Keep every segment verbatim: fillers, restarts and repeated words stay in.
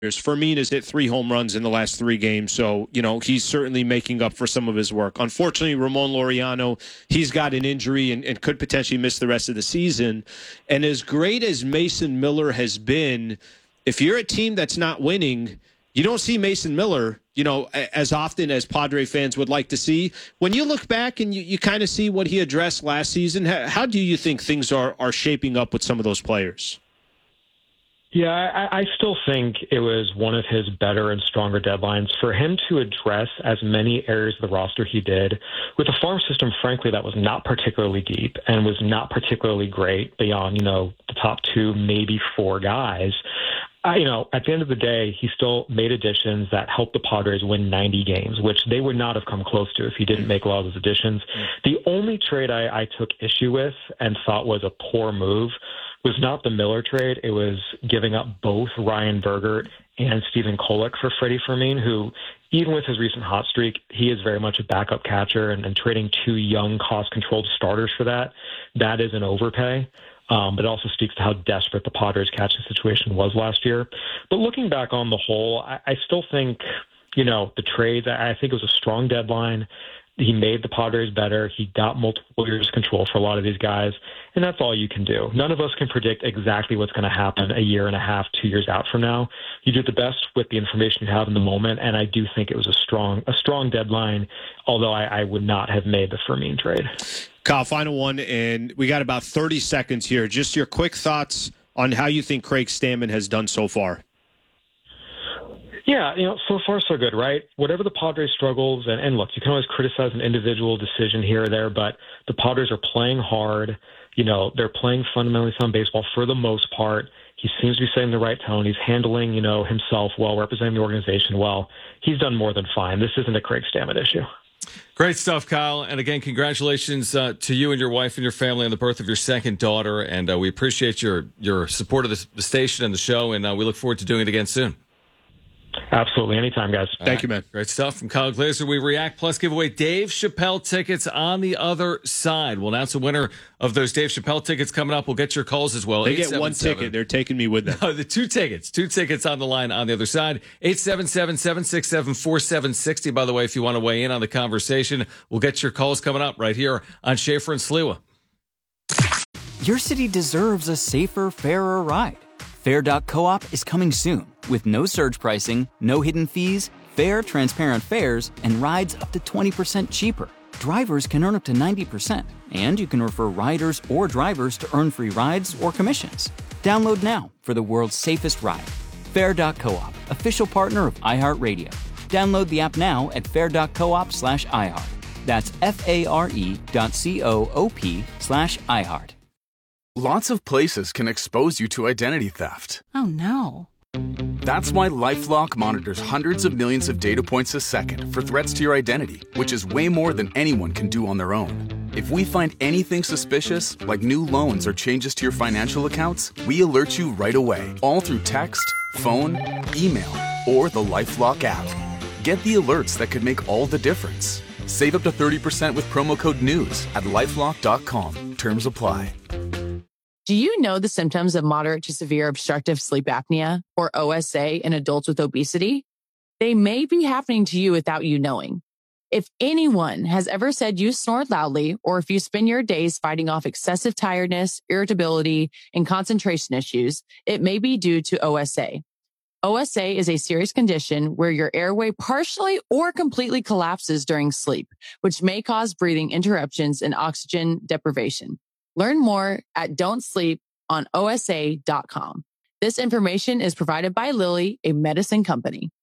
Fermin has hit three home runs in the last three games, so, you know, he's certainly making up for some of his work. Unfortunately, Ramon Laureano, he's got an injury and, and could potentially miss the rest of the season. And as great as Mason Miller has been, if you're a team that's not winning, you don't see Mason Miller, you know, as often as Padre fans would like to see. When you look back and you, you kind of see what he addressed last season, how, how do you think things are, are shaping up with some of those players? Yeah, I, I still think it was one of his better and stronger deadlines for him to address as many areas of the roster he did with a farm system, frankly, that was not particularly deep and was not particularly great beyond, you know, the top two, maybe four guys. Uh, you know, at the end of the day, he still made additions that helped the Padres win ninety games, which they would not have come close to if he didn't make a lot of those additions. Mm. The only trade I, I took issue with and thought was a poor move was not the Miller trade. It was giving up both Ryan Bergert and Stephen Kolek for Freddie Fermin, who, even with his recent hot streak, he is very much a backup catcher, and, and trading two young, cost-controlled starters for that, that is an overpay. Um, but it also speaks to how desperate the Padres catching situation was last year. But looking back on the whole, I, I still think, you know, the trades, I, I think it was a strong deadline. He made the Padres better. He got multiple years of control for a lot of these guys, and that's all you can do. None of us can predict exactly what's going to happen a year and a half, two years out from now. You do the best with the information you have in the moment, and I do think it was a strong a strong deadline, although I, I would not have made the Fermin trade. Kyle, final one, and we got about thirty seconds here. Just your quick thoughts on how you think Craig Stammen has done so far. Yeah, you know, so far so good, right? Whatever the Padres struggles, and, and look, you can always criticize an individual decision here or there, but the Padres are playing hard. You know, they're playing fundamentally sound baseball for the most part. He seems to be setting the right tone. He's handling, you know, himself well, representing the organization well. He's done more than fine. This isn't a Craig Stammen issue. Great stuff, Kyle. And again, congratulations uh, to you and your wife and your family on the birth of your second daughter. And uh, we appreciate your, your support of the, the station and the show, and uh, we look forward to doing it again soon. Absolutely. Anytime, guys. All Thank right. you, man. Great stuff from Kyle Glaser. We React Plus give away Dave Chappelle tickets on the other side. We'll announce the winner of those Dave Chappelle tickets coming up. We'll get your calls as well. They get one ticket. They're taking me with them. No, the two tickets. Two tickets on the line on the other side. eight seven seven, seven six seven, four seven six zero. By the way, if you want to weigh in on the conversation, we'll get your calls coming up right here on Schaefer and Sliwa. Your city deserves a safer, fairer ride. Fair dot coop is coming soon with no surge pricing, no hidden fees, fair, transparent fares, and rides up to twenty percent cheaper. Drivers can earn up to ninety percent, and you can refer riders or drivers to earn free rides or commissions. Download now for the world's safest ride. Fair dot coop, official partner of iHeartRadio. Download the app now at fair dot coop slash iHeart. That's F-A-R-E dot C-O-O-P slash iHeart. Lots of places can expose you to identity theft. Oh, no. That's why LifeLock monitors hundreds of millions of data points a second for threats to your identity, which is way more than anyone can do on their own. If we find anything suspicious, like new loans or changes to your financial accounts, we alert you right away, all through text, phone, email, or the LifeLock app. Get the alerts that could make all the difference. Save up to thirty percent with promo code NEWS at lifelock dot com. Terms apply. Do you know the symptoms of moderate to severe obstructive sleep apnea, or O S A, in adults with obesity? They may be happening to you without you knowing. If anyone has ever said you snore loudly, or if you spend your days fighting off excessive tiredness, irritability, and concentration issues, it may be due to O S A. O S A is a serious condition where your airway partially or completely collapses during sleep, which may cause breathing interruptions and oxygen deprivation. Learn more at don't sleep on O S A dot com. This information is provided by Lilly, a medicine company.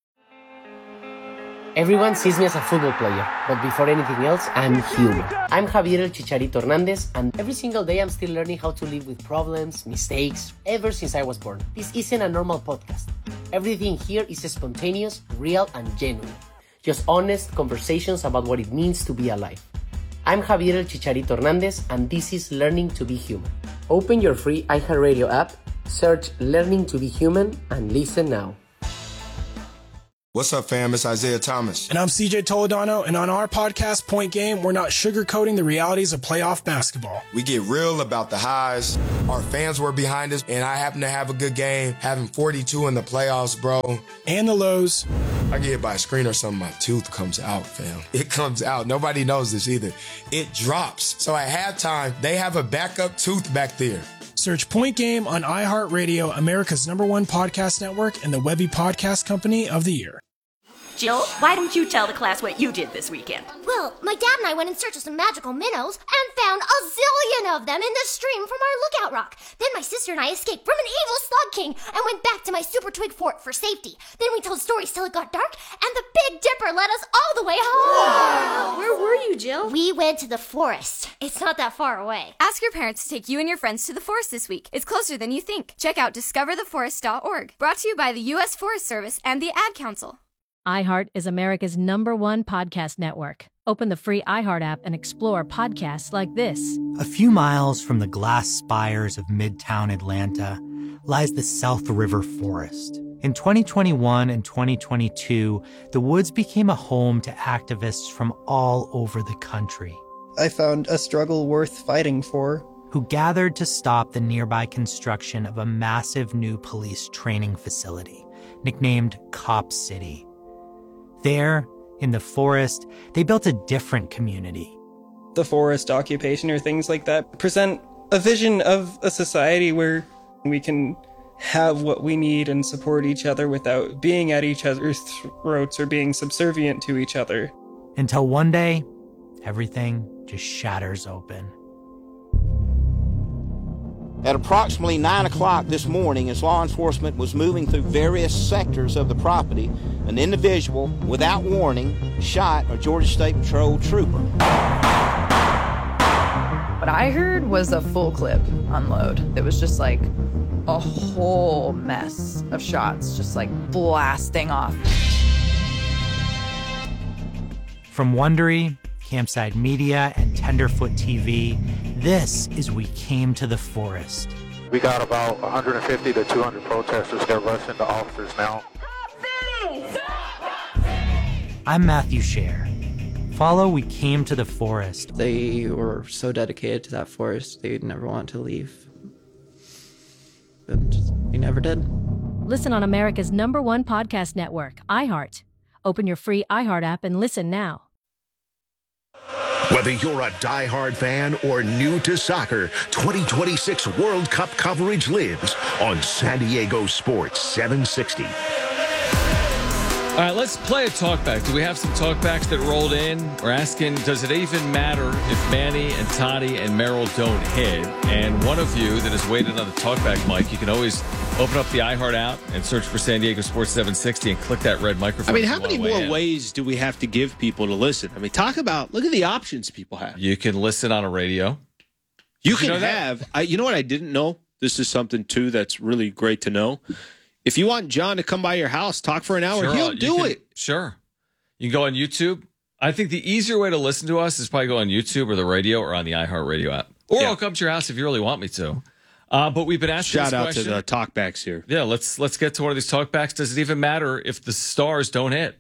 Everyone sees me as a football player, but before anything else, I'm human. I'm Javier El Chicharito Hernandez, and every single day I'm still learning how to live with problems, mistakes, ever since I was born. This isn't a normal podcast. Everything here is spontaneous, real, and genuine. Just honest conversations about what it means to be alive. I'm Javier El Chicharito Hernandez, and this is Learning to be Human. Open your free iHeartRadio app, search Learning to be Human, and listen now. What's up, fam? It's Isaiah Thomas. And I'm C J Toledano, and on our podcast, Point Game, we're not sugarcoating the realities of playoff basketball. We get real about the highs. Our fans were behind us, and I happen to have a good game, having forty-two in the playoffs, bro. And the lows. I get hit by a screen or something, my tooth comes out, fam. It comes out. Nobody knows this either. It drops. So at halftime, they have a backup tooth back there. Search Point Game on iHeartRadio, America's number one podcast network, and the Webby Podcast Company of the Year. Jill, why don't you tell the class what you did this weekend? Well, my dad and I went in search of some magical minnows and found a zillion of them in the stream from our lookout rock. Then my sister and I escaped from an evil slug king and went back to my super twig fort for safety. Then we told stories till it got dark, and the Big Dipper led us all the way home. Wow. Where were you, Jill? We went to the forest. It's not that far away. Ask your parents to take you and your friends to the forest this week. It's closer than you think. Check out discover the forest dot org. Brought to you by the U S Forest Service and the Ad Council. iHeart is America's number one podcast network. Open the free iHeart app and explore podcasts like this. A few miles from the glass spires of Midtown Atlanta lies the South River Forest. In twenty twenty-one and twenty twenty-two, the woods became a home to activists from all over the country. I found a struggle worth fighting for. Who gathered to stop the nearby construction of a massive new police training facility, nicknamed Cop City. There, in the forest, they built a different community. The forest occupation or things like that present a vision of a society where we can have what we need and support each other without being at each other's throats or being subservient to each other. Until one day, everything just shatters open. At approximately nine o'clock this morning, as law enforcement was moving through various sectors of the property, an individual, without warning, shot a Georgia State Patrol trooper. What I heard was a full clip unload. It was just like a whole mess of shots, just like blasting off. From Wondery, Campside Media, and Tenderfoot T V, this is We Came to the Forest. We got about one hundred fifty to two hundred protesters. They're rushing the officers now. I'm Matthew Scher. Follow We Came to the Forest. They were so dedicated to that forest, they'd never want to leave. And they never did. Listen on America's number one podcast network, iHeart. Open your free iHeart app and listen now. Whether you're a diehard fan or new to soccer, twenty twenty-six World Cup coverage lives on San Diego Sports seven sixty. All right, let's play a talkback. Do we have some talkbacks that rolled in? We're asking, does it even matter if Manny and Toddy and Merrill don't hit? And one of you that has waited on the talkback mic, you can always open up the iHeart app and search for San Diego Sports seven sixty and click that red microphone. I mean, how many more ways do we have to give people to listen? I mean, talk about, look at the options people have. You can listen on a radio. You can have, I, you know what I didn't know? This is something, too, that's really great to know. If you want John to come by your house, talk for an hour, Sure, he'll you do can- it. Sure. You can go on YouTube. I think the easier way to listen to us is probably go on YouTube or the radio or on the iHeartRadio app. Or Yeah. I'll come to your house if you really want me to. Uh, but we've been asking Shout this out question. to the talkbacks here. Yeah, let's let's get to one of these talkbacks. Does it even matter if the stars don't hit?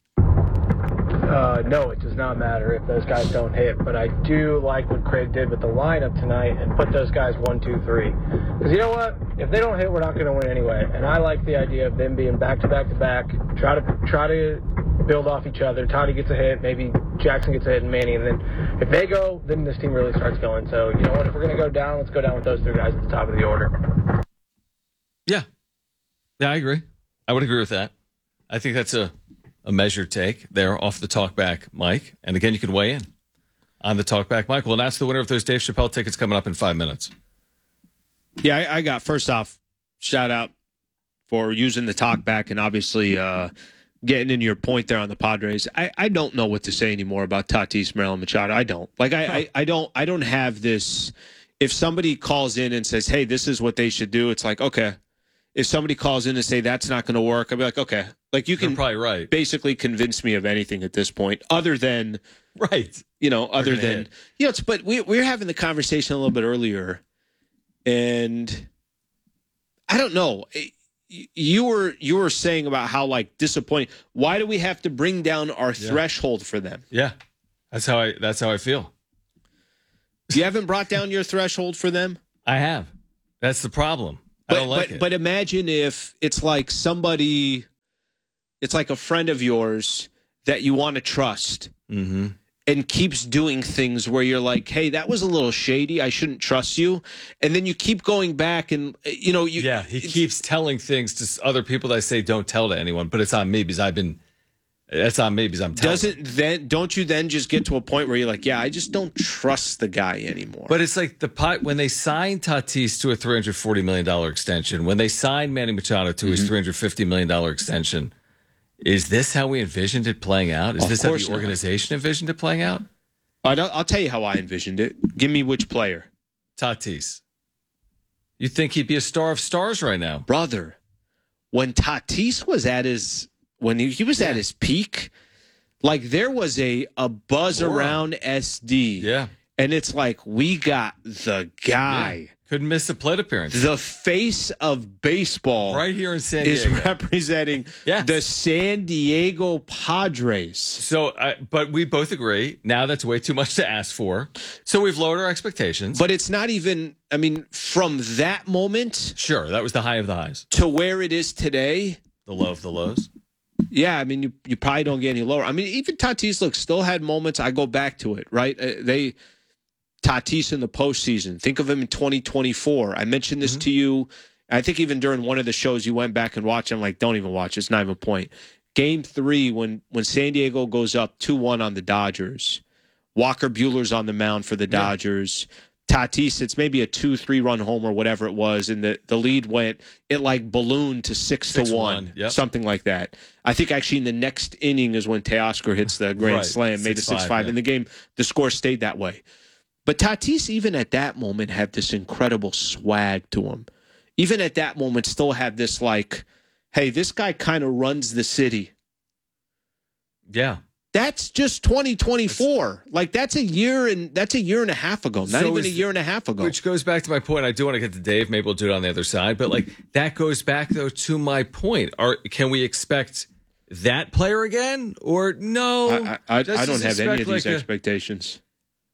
Uh, no, it does not matter if those guys don't hit, but I do like what Craig did with the lineup tonight and put those guys one, two, three. Because you know what? If they don't hit, we're not going to win anyway. And I like the idea of them being back to back to back. Try to try to build off each other. Toddy gets a hit, maybe Jackson gets a hit, and Manny. And then if they go, then this team really starts going. So you know what? If we're going to go down, let's go down with those three guys at the top of the order. Yeah. Yeah, I agree. I would agree with that. I think that's a, a measured take there off the talkback mic. And again, you can weigh in on the talkback mic. We'll announce the winner of those Dave Chappelle tickets coming up in five minutes. Yeah, I, I got, first off, shout out for using the talkback and obviously uh, getting into your point there on the Padres. I, I don't know what to say anymore about Tatis, Merrill, and Machado. I don't. Like, I, I, I don't I don't have this. If somebody calls in and says, hey, this is what they should do, it's like, okay. If somebody calls in and say that's not going to work, I'll be like, okay. Like, you can You're probably right. basically convince me of anything at this point, other than, right? You know, other gonna than, hit. you know, it's, but we, we were having the conversation a little bit earlier, and I don't know. It, you were you were saying about how like disappointing. Why do we have to bring down our yeah. threshold for them? Yeah, that's how I that's how I feel. You haven't brought down your threshold for them? I have. That's the problem. But, I don't like but, it. But imagine if it's like somebody, it's like a friend of yours that you want to trust mm-hmm. and keeps doing things where you're like, hey, that was a little shady. I shouldn't trust you. And then you keep going back and, you know. You, yeah, he keeps telling things to other people that I say don't tell to anyone, but it's on me because I've been. That's on me because I'm telling. Doesn't then don't you then just get to a point where you're like, yeah, I just don't trust the guy anymore. But it's like the pot when they signed Tatis to a three hundred forty million dollars extension, when they signed Manny Machado to mm-hmm. his three hundred fifty million dollars extension, is this how we envisioned it playing out? Is of this how the not. organization envisioned it playing out? I'll, I'll tell you how I envisioned it. Give me which player. Tatis. You think he'd be a star of stars right now? Brother, when Tatis was at his... When he, he was yeah. at his peak, like there was a, a buzz Aura. around S D. Yeah. And it's like, we got the guy. Yeah. Couldn't miss a plate appearance. The face of baseball. Right here in San Diego. Is representing yes. the San Diego Padres. So, uh, but we both agree, now that's way too much to ask for. So we've lowered our expectations. But it's not even, I mean, from that moment. Sure, that was the high of the highs. To where it is today. The low of the lows. Yeah, I mean, you, you probably don't get any lower. I mean, even Tatis, look, still had moments. I go back to it, right? Uh, they Tatis in the postseason. Think of him in twenty twenty-four. I mentioned this mm-hmm. to you. I think even during one of the shows you went back and watched. I'm like, don't even watch. It's not even a point. Game three, when when San Diego goes up two one on the Dodgers, Walker Buehler's on the mound for the Dodgers. Yeah. Tatis, it's maybe a two, three run home or whatever it was, and the, the lead went, it like ballooned to six, six to one, one. Yep. Something like that. I think actually in the next inning is when Teoscar hits the grand right. slam, made six, it six five. Yeah. In the game, the score stayed that way. But Tatis, even at that moment, had this incredible swag to him. Even at that moment, still had this like, hey, this guy kind of runs the city. Yeah. That's just twenty twenty-four. Like that's a year and that's a year and a half ago. Not so even is, a year and a half ago. Which goes back to my point. I do want to get to Dave. Maybe we'll do it on the other side. But like that goes back though to my point. Are can we expect that player again or no? I, I, I, I don't have any of these like expectations.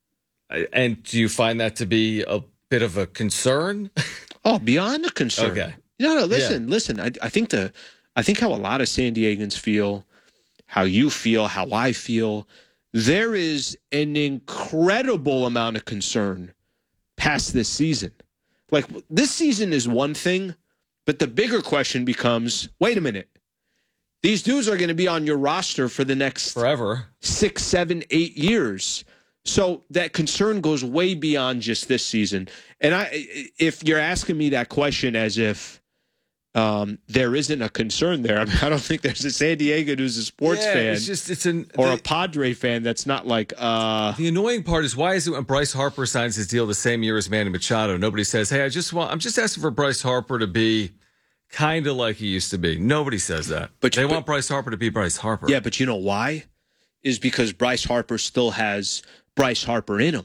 A, and do you find that to be a bit of a concern? Oh, beyond a concern. Okay. No, no. Listen, yeah. listen. I, I think the I think how a lot of San Diegans feel. How you feel, how I feel, there is an incredible amount of concern past this season. Like, this season is one thing, but the bigger question becomes, wait a minute. These dudes are going to be on your roster for the next forever, six, seven, eight years. So that concern goes way beyond just this season. And I, if you're asking me that question as if, Um, there isn't a concern there. I mean, I don't think there's a San Diego who's a sports yeah, fan it's just, it's an, or the, a Padre fan that's not like... Uh, the annoying part is why is it when Bryce Harper signs his deal the same year as Manny Machado, nobody says, hey, I just want, I'm just asking for Bryce Harper to be kind of like he used to be. Nobody says that. But They but, want Bryce Harper to be Bryce Harper. Yeah, but you know why? Is because Bryce Harper still has Bryce Harper in him.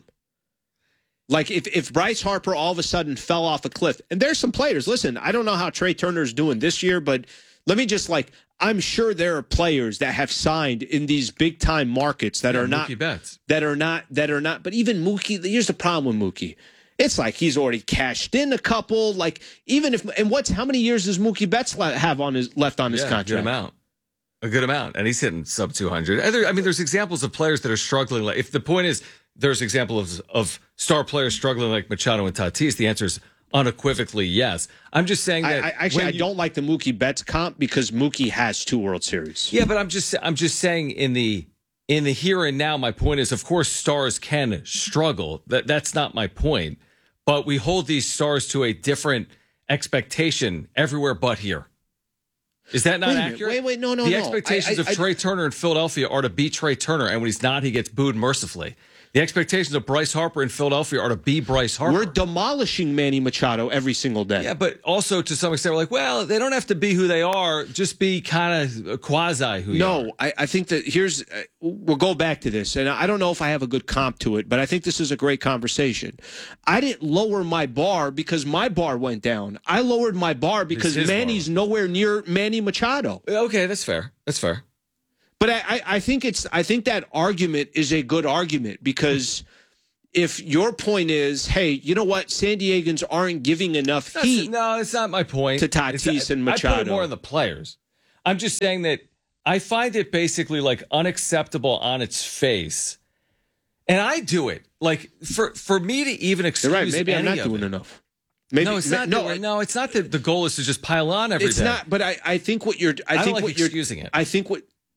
Like, if, if Bryce Harper all of a sudden fell off a cliff, and there's some players, listen, I don't know how Trey Turner's doing this year, but let me just, like, I'm sure there are players that have signed in these big-time markets that yeah, are not, Mookie Betts. that are not, that are not, but even Mookie, here's the problem with Mookie. It's like he's already cashed in a couple, like, even if, and what's, how many years does Mookie Betts have on his, left on his yeah, contract? A good amount. A good amount. And he's hitting sub two hundred. I mean, there's examples of players that are struggling. Like, if the point is, there's examples of, of star players struggling like Machado and Tatis. The answer is unequivocally yes. I'm just saying that. I, I, actually, I you, don't like the Mookie Betts comp because Mookie has two World Series. Yeah, but I'm just I'm just saying in the in the here and now. My point is, of course, stars can struggle. That that's not my point. But we hold these stars to a different expectation everywhere but here. Is that not Wait a minute. accurate? Wait, wait, no, no, the no. expectations I- of I- Trey Turner in Philadelphia are to beat Trey Turner, and when he's not, he gets booed mercifully. The expectations of Bryce Harper in Philadelphia are to be Bryce Harper. We're demolishing Manny Machado every single day. Yeah, but also to some extent, we're like, well, they don't have to be who they are. Just be kind of quasi who you are. No, I, I think that here's, uh, we'll go back to this, and I don't know if I have a good comp to it, but I think this is a great conversation. I didn't lower my bar because my bar went down. I lowered my bar because his Manny's nowhere near Manny Machado. Okay, that's fair. That's fair. But I, I, I think it's I think that argument is a good argument because if your point is, hey, you know what, San Diegans aren't giving enough That's, heat. no, it's not my point. To Tatis It's- and I put Machado. it more on the players. I'm just saying that I find it basically like unacceptable on its face, and I do it like for for me to even excuse. You're right. Maybe I'm any not of doing it. enough. Maybe, no, it's ma- not. No, that, no, it's not that the goal is to just pile on every day. it's not. But I, I think what you're. I, I don't think like what you're excusing it. I think what.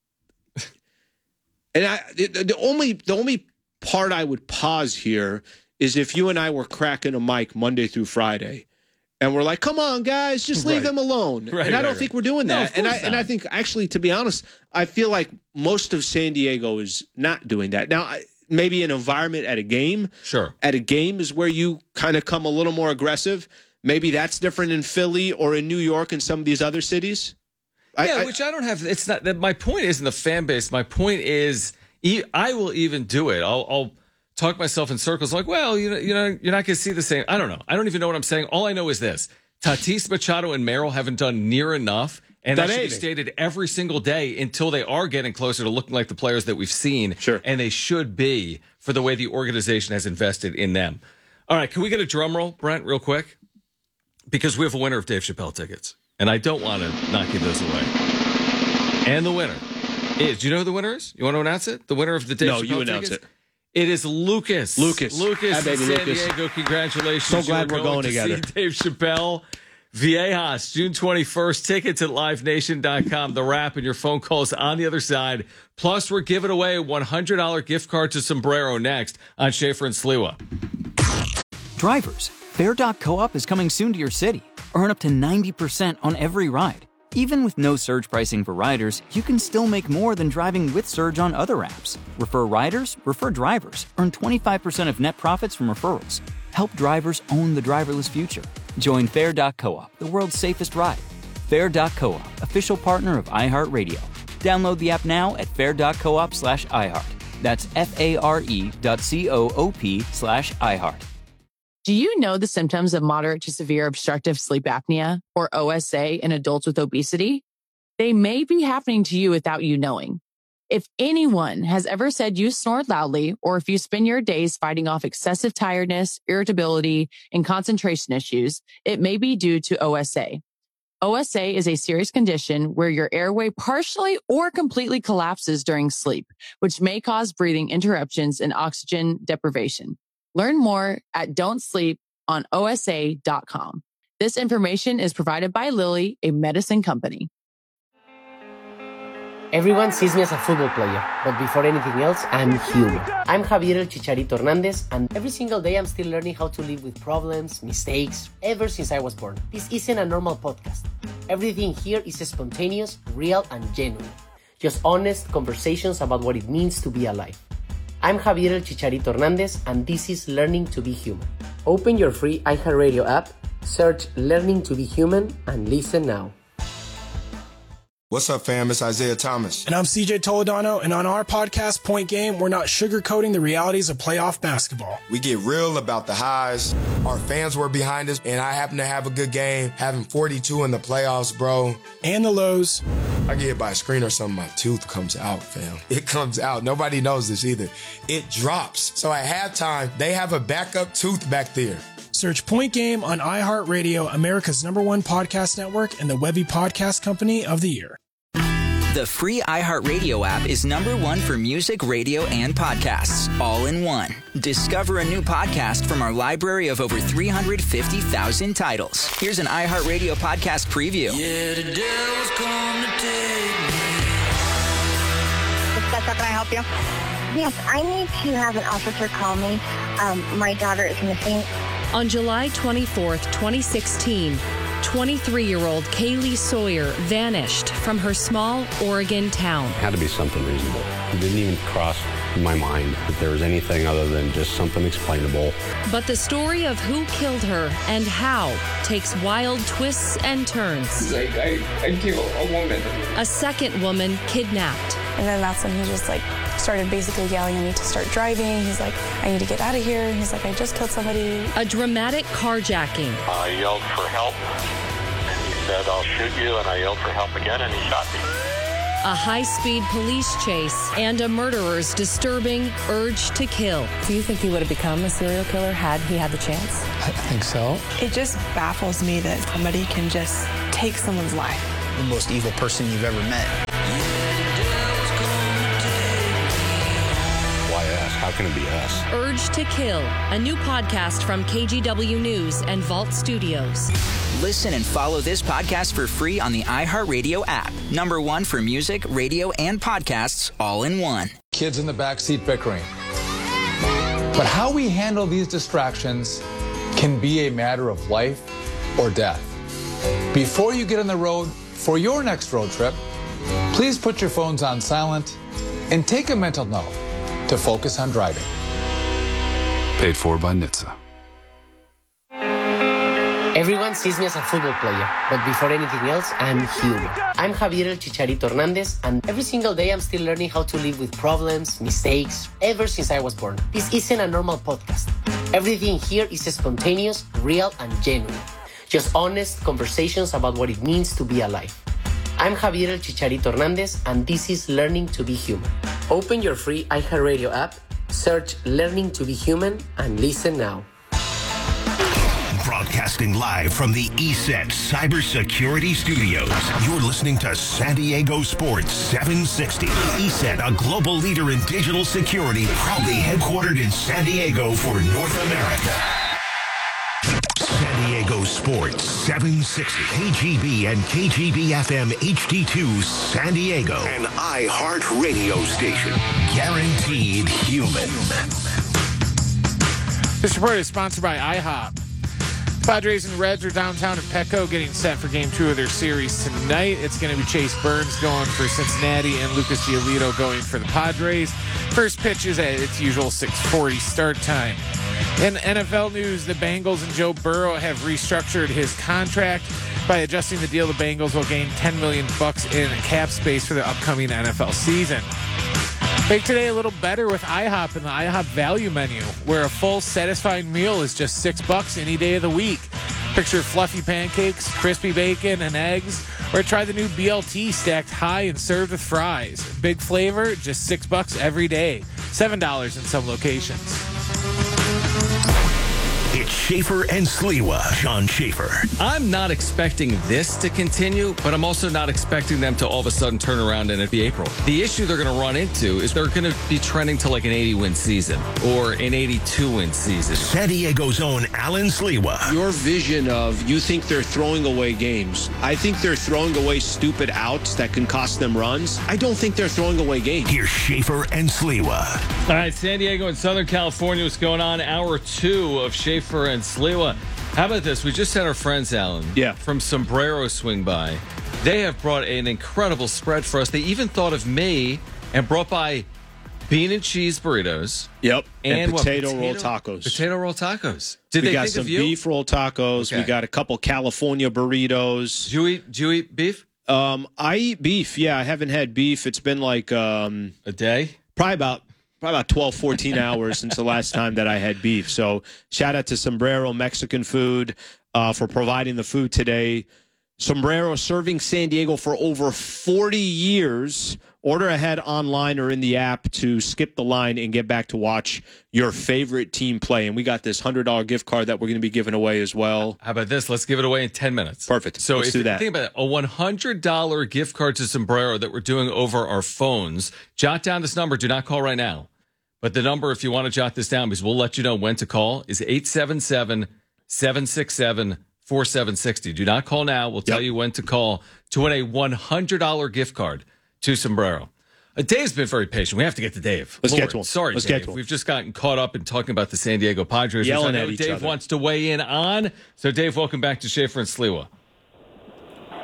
And I the, the only the only part I would pause here is if you and I were cracking a mic Monday through Friday, and we're like, "Come on, guys, just leave Right. them alone." Right, and I right, don't right. think we're doing No, that. of and I course and I not. think actually, to be honest, I feel like most of San Diego is not doing that now. I, maybe an environment at a game, sure, at a game is where you kind of come a little more aggressive. Maybe that's different in Philly or in New York and some of these other cities. I, yeah, I, which I don't have. It's not that my point isn't the fan base. My point is, e- I will even do it. I'll, I'll talk myself in circles. Like, well, you know, you know, you're not going to see the same. I don't know. I don't even know what I'm saying. All I know is this: Tatis, Machado, and Merrill haven't done near enough, and that Done should be anything. stated every single day until they are getting closer to looking like the players that we've seen. Sure, and they should be for the way the organization has invested in them. All right, can we get a drum roll, Brent, real quick? Because we have a winner of Dave Chappelle tickets, and I don't want to not give those away. And the winner is, do you know who the winner is? You want to announce it? The winner of the Dave No, Chappelle you announce tickets? it. It is Lucas. Lucas. Lucas Hi, in baby, San Lucas. Diego. Congratulations. So glad You are we're going to together. See Dave Chappelle. Viejas, June twenty-first. Tickets at live nation dot com. The wrap and your phone calls on the other side. Plus, we're giving away a one hundred dollars gift card to Sombrero next on Schaefer and Sliwa. Drivers, Fair dot Co-op is coming soon to your city. Earn up to ninety percent on every ride. Even with no surge pricing for riders, you can still make more than driving with Surge on other apps. Refer riders, refer drivers. Earn twenty-five percent of net profits from referrals. Help drivers own the driverless future. Join Fair dot Co-op, the world's safest ride. Fair dot Co-op, official partner of iHeartRadio. Download the app now at fair dot coop slash iHeart. That's F-A-R-E dot C-O-O-P slash iHeart. Do you know the symptoms of moderate to severe obstructive sleep apnea, or O S A, in adults with obesity? They may be happening to you without you knowing. If anyone has ever said you snored loudly, or if you spend your days fighting off excessive tiredness, irritability, and concentration issues, it may be due to O S A. O S A is a serious condition where your airway partially or completely collapses during sleep, which may cause breathing interruptions and oxygen deprivation. Learn more at don't sleep on O S A dot com. This information is provided by Lilly, a medicine company. Everyone sees me as a football player, but before anything else, I'm human. I'm Javier El Chicharito Hernandez, and every single day I'm still learning how to live with problems, mistakes, ever since I was born. This isn't a normal podcast. Everything here is spontaneous, real, and genuine. Just honest conversations about what it means to be alive. I'm Javier El Chicharito Hernandez, and this is Learning to be Human. Open your free iHeartRadio app, search Learning to be Human, and listen now. What's up, fam? It's Isaiah Thomas. And I'm C J Toledano, and on our podcast, Point Game, we're not sugarcoating the realities of playoff basketball. We get real about the highs. Our fans were behind us, and I happen to have a good game, having forty-two in the playoffs, bro. And the lows. I get hit by a screen or something, my tooth comes out, fam. It comes out. Nobody knows this either. It drops. So at halftime, they have a backup tooth back there. Search Point Game on iHeartRadio, America's number one podcast network, and the Webby Podcast Company of the Year. The free iHeartRadio app is number one for music, radio, and podcasts, all in one. Discover a new podcast from our library of over three hundred fifty thousand titles. Here's an iHeartRadio podcast preview. Yeah, the devil's come to take me. Can I help you? Yes, I need to have an officer call me. Um, my daughter is missing. On July twenty-fourth, twenty sixteen, twenty-three-year-old Kaylee Sawyer vanished from her small Oregon town. It had to be something reasonable. It didn't even cross my mind that there was anything other than just something explainable. But the story of who killed her and how takes wild twists and turns. Like, I, I killed a woman. A second woman kidnapped. And then that's when he just like started basically yelling at me to start driving. He's like, I need to get out of here. And he's like, I just killed somebody. A dramatic carjacking. I yelled for help, and he said, I'll shoot you, and I yelled for help again, and he shot me. A high-speed police chase and a murderer's disturbing urge to kill. Do you think he would have become a serial killer had he had the chance? I think so. It just baffles me that somebody can just take someone's life. The most evil person you've ever met. Why us? How can it be us? Urge to Kill, a new podcast from K G W News and Vault Studios. Listen and follow this podcast for free on the iHeartRadio app. Number one for music, radio, and podcasts all in one. Kids in the backseat bickering. But how we handle these distractions can be a matter of life or death. Before you get on the road for your next road trip, please put your phones on silent and take a mental note to focus on driving. Paid for by N H T S A. Everyone sees me as a football player, but before anything else, I'm human. I'm Javier El Chicharito Hernandez, and every single day I'm still learning how to live with problems, mistakes, ever since I was born. This isn't a normal podcast. Everything here is spontaneous, real, and genuine. Just honest conversations about what it means to be alive. I'm Javier El Chicharito Hernandez, and this is Learning to be Human. Open your free iHeartRadio app, search Learning to be Human, and listen now. Broadcasting live from the E S E T Cybersecurity Studios. You're listening to San Diego Sports seven sixty. E S E T, a global leader in digital security, proudly headquartered in San Diego for North America. San Diego Sports seven sixty. K G B and K G B F M H D two San Diego. An iHeart radio station. Guaranteed human. This report is sponsored by IHOP. Padres and Reds are downtown at Petco getting set for game two of their series tonight. It's going to be Chase Burns going for Cincinnati and Lucas Giolito going for the Padres. First pitch is at its usual six forty start time. In N F L news, the Bengals and Joe Burrow have restructured his contract. By adjusting the deal, the Bengals will gain ten million bucks in cap space for the upcoming N F L season. Make today a little better with IHOP and the IHOP value menu, where a full satisfying meal is just six bucks any day of the week. Picture fluffy pancakes, crispy bacon, and eggs, or try the new B L T stacked high and served with fries. Big flavor, just six bucks every day. Seven dollars in some locations. It's Schaefer and Sliwa. Sean Schaefer. I'm not expecting this to continue, but I'm also not expecting them to all of a sudden turn around and it be April. The issue they're going to run into is they're going to be trending to like an eighty-win season or an eighty-two-win season. San Diego's own Alan Sliwa. Your vision of you think they're throwing away games. I think they're throwing away stupid outs that can cost them runs. I don't think they're throwing away games. Here's Schaefer and Sliwa. All right, San Diego and Southern California, what's going on? Hour two of Schaefer and Sliwa. How about this? We just had our friends, Alan, yeah. from Sombrero swing by. They have brought an incredible spread for us. They even thought of me and brought by bean and cheese burritos. Yep. And, and potato, what, roll potato tacos. Potato roll tacos. Did we they got think some of you? beef roll tacos. Okay. We got a couple California burritos. Do you eat, do you eat beef? Um, I eat beef. Yeah, I haven't had beef. It's been like um, a day? Probably about Probably about twelve, fourteen hours since the last time that I had beef. So shout out to Sombrero Mexican Food uh, for providing the food today. Sombrero serving San Diego for over forty years. Order ahead online or in the app to skip the line and get back to watch your favorite team play. And we got this one hundred dollars gift card that we're going to be giving away as well. How about this? Let's give it away in ten minutes. Perfect. So Let's if do you that. think about it, a one hundred dollars gift card to Sombrero that we're doing over our phones. Jot down this number. Do not call right now. But the number, if you want to jot this down, because we'll let you know when to call, is eight seven seven, seven six seven, four seven six zero. Do not call now. We'll tell yep. you when to call to win a one hundred dollars gift card to Sombrero. Uh, Dave's been very patient. We have to get to Dave. Let's Lord, get to him. Sorry, Let's Dave. get to him. We've just gotten caught up in talking about the San Diego Padres. Yelling I know at each Dave other. wants to weigh in on. So, Dave, welcome back to Schaefer and Sliwa.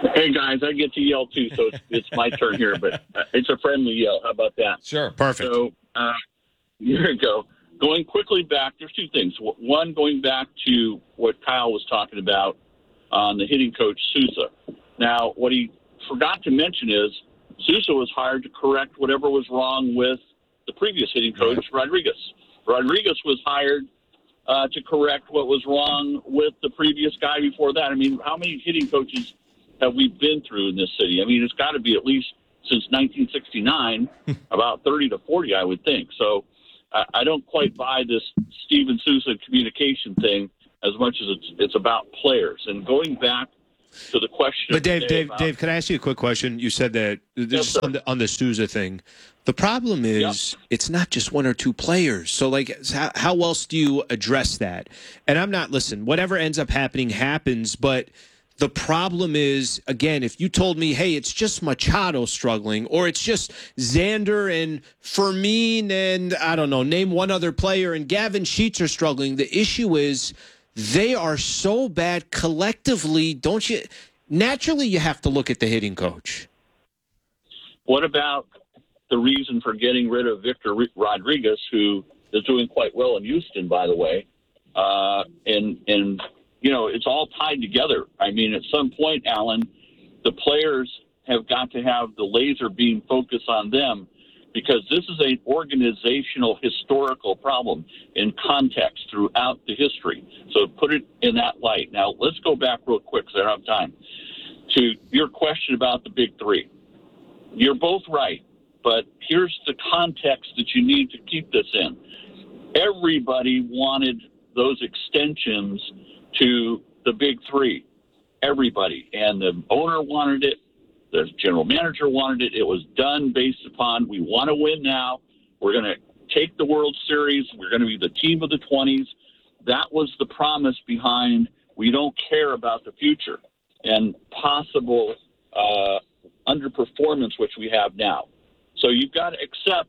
Hey, guys, I get to yell, too, so it's, it's my turn here, but it's a friendly yell. How about that? Sure. Perfect. So, uh, here we go. Going quickly back, there's two things. One, going back to what Kyle was talking about on the hitting coach, Sousa. Now, what he forgot to mention is Sousa was hired to correct whatever was wrong with the previous hitting coach, right. Rodriguez. Rodriguez was hired uh, to correct what was wrong with the previous guy before that. I mean, how many hitting coaches have we been through in this city? I mean, it's got to be at least since nineteen sixty-nine, about thirty to forty, I would think. So uh, I don't quite buy this Steven Sousa communication thing as much as it's it's about players. And going back to the question. But Dave, Dave, about, Dave, can I ask you a quick question? You said that this Yes, on the, on the Sousa thing. The problem is yep. it's not just one or two players. So, like, how, how else do you address that? And I'm not, listen, whatever ends up happening happens, but the problem is, again, if you told me, hey, it's just Machado struggling, or it's just Xander and Fermin and, I don't know, name one other player, and Gavin Sheets are struggling, the issue is they are so bad collectively, don't you? Naturally, you have to look at the hitting coach. What about the reason for getting rid of Victor Rodriguez, who is doing quite well in Houston, by the way? Uh, and, and you know, it's all tied together. I mean, at some point, Alan, the players have got to have the laser beam focus on them, because this is an organizational historical problem in context throughout the history. So put it in that light. Now, let's go back real quick because I don't have time, to your question about the big three. You're both right, but here's the context that you need to keep this in. Everybody wanted those extensions to the big three. Everybody. And the owner wanted it. The general manager wanted it. It was done based upon, we want to win now. We're going to take the World Series. We're going to be the team of the twenties. That was the promise behind, we don't care about the future and possible uh, underperformance, which we have now. So you've got to accept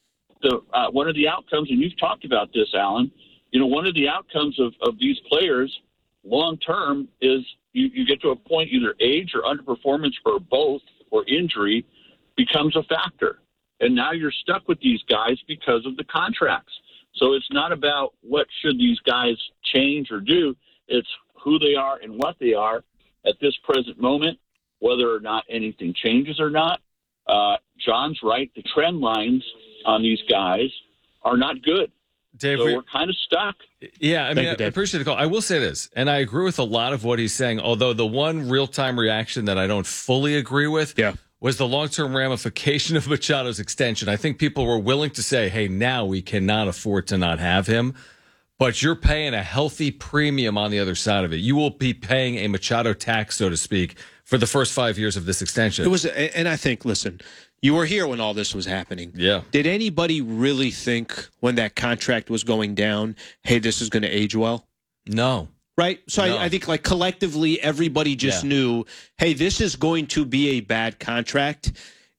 the uh, one of the outcomes, and you've talked about this, Alan, you know, one of the outcomes of, of these players long-term is you, you get to a point, either age or underperformance or both or injury becomes a factor. And now you're stuck with these guys because of the contracts. So it's not about what should these guys change or do. It's who they are and what they are at this present moment, whether or not anything changes or not. Uh, John's right. The trend lines on these guys are not good. Dave, so we, we're kind of stuck. Yeah, I mean, you, I appreciate the call. I will say this, and I agree with a lot of what he's saying, although the one real-time reaction that I don't fully agree with yeah. was the long-term ramification of Machado's extension. I think people were willing to say, hey, now we cannot afford to not have him, but you're paying a healthy premium on the other side of it. You will be paying a Machado tax, so to speak, for the first five years of this extension. It was, and I think, listen, you were here when all this was happening. Yeah. Did anybody really think when that contract was going down, hey, this is going to age well? No. Right? So no. I, I think, like, collectively, everybody just yeah. knew, hey, this is going to be a bad contract.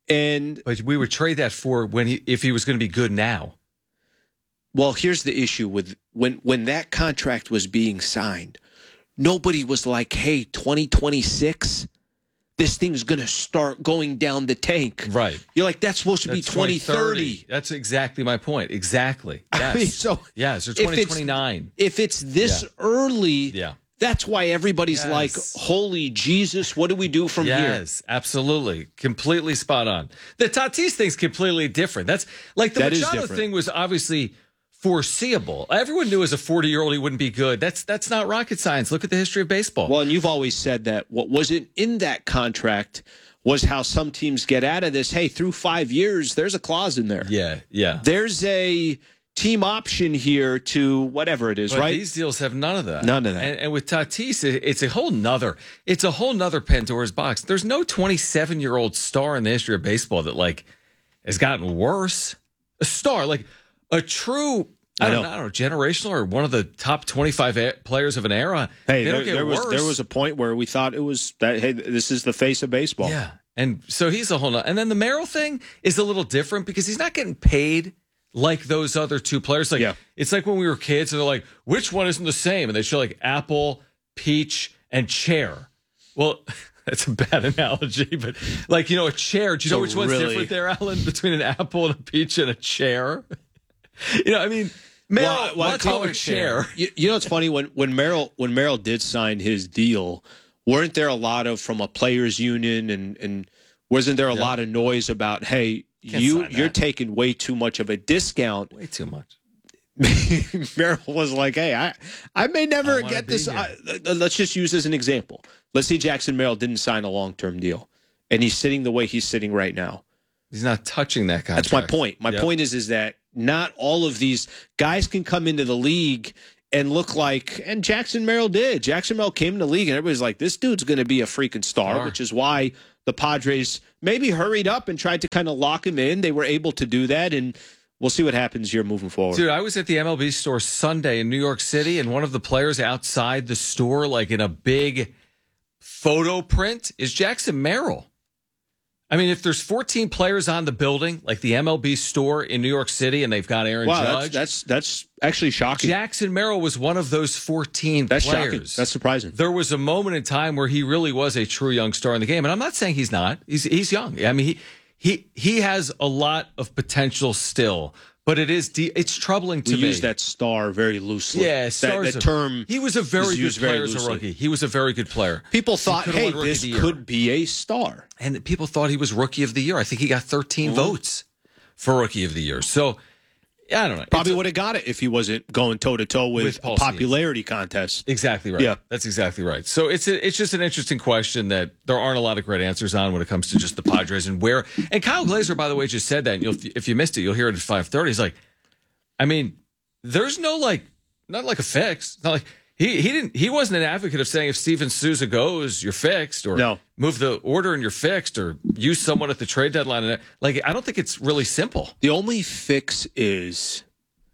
And But we would trade that for when he, if he was going to be good now. Well, here's the issue with when, when that contract was being signed, nobody was like, hey, twenty twenty-six, this thing's going to start going down the tank. Right. You're like, that's supposed to that's be twenty thirty. That's exactly my point. Exactly. Yes. I mean, so yeah, so twenty twenty-nine. If it's, if it's this yeah. early, yeah. that's why everybody's yes. like, holy Jesus, what do we do from yes, here? Yes, absolutely. Completely spot on. The Tatis thing's completely different. That's like the that Machado thing was obviously foreseeable. Everyone knew as a forty-year-old he wouldn't be good. That's that's not rocket science. Look at the history of baseball. Well, and you've always said that what wasn't in that contract was how some teams get out of this. Hey, through five years, there's a clause in there. Yeah, yeah. There's a team option here to whatever it is, but right? These deals have none of that. None of that. And, and with Tatis, it's a whole nother, it's a whole nother Pandora's box. There's no twenty-seven-year-old star in the history of baseball that, like, has gotten worse. A star, like, a true, I don't, I, know. I don't know, generational or one of the top twenty-five a- players of an era. Hey, they there, don't get there was worse. there was a point where we thought it was that, hey, this is the face of baseball. Yeah. And so he's a whole nother. And then the Merrill thing is a little different because he's not getting paid like those other two players. Like, yeah. It's like when we were kids and they're like, which one isn't the same? And they show like apple, peach, and chair. Well, That's a bad analogy, but like, you know, a chair. Do you So know which one's really- different there, Alan, between an apple and a peach and a chair? You know, I mean, Merrill, Well, well, let's call call it it a chair. You, you know, it's funny when when Merrill when Merrill did sign his deal, weren't there a lot of from a players' union and and wasn't there a Yeah. lot of noise about, hey, Can't you sign you're that. taking way too much of a discount? Way too much. Merrill was like, hey, I I may never I wanna get be this. here. I, uh, let's just use as an example. Let's say Jackson Merrill didn't sign a long term deal, and he's sitting the way he's sitting right now. He's not touching that contract. That's my point. My Yep. point is is that not all of these guys can come into the league and look like, and Jackson Merrill did. Jackson Merrill came in the league and everybody's like, this dude's going to be a freaking star, Star. which is why the Padres maybe hurried up and tried to kind of lock him in. They were able to do that, and we'll see what happens here moving forward. Dude, I was at the M L B store Sunday in New York City, and one of the players outside the store, like in a big photo print, is Jackson Merrill. I mean, if there's fourteen players on the building, like the M L B store in New York City, and they've got Aaron Wow, that's, Judge, that's that's actually shocking. Jackson Merrill was one of those fourteen That's players. shocking. That's surprising. There was a moment in time where he really was a true young star in the game, and I'm not saying he's not. He's he's young. I mean, he he he has a lot of potential still, but it is de- it's troubling to We me. use that star very loosely. Yeah, that, star's that a- term. He was a very is good used very player as a loosely. rookie. He was a very good player. People He thought, could've hey, won Rookie this of the Year. could be a star. And people thought he was Rookie of the Year. I think he got thirteen votes for Rookie of the Year. So, I don't know. Probably It's a- would have got it if he wasn't going toe to toe with, With Paul a popularity contest. Exactly right. Yeah. That's exactly right. So it's a, it's just an interesting question that there aren't a lot of great answers on when it comes to just the Padres and where. And Kyle Glazer, by the way, just said that. And you'll, if you missed it, you'll hear it at five thirty. He's like, I mean, there's no like, not like a fix. Not like he he didn't he wasn't an advocate of saying if Steven Souza goes, you're fixed, or No. move the order and you're fixed, or use someone at the trade deadline. And like, I don't think it's really simple. The only fix is,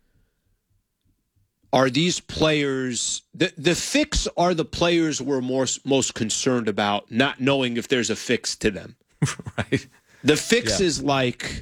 are these players, the, the fix are the players we're more, most concerned about, not knowing if there's a fix to them. Right. The fix Yeah. is like,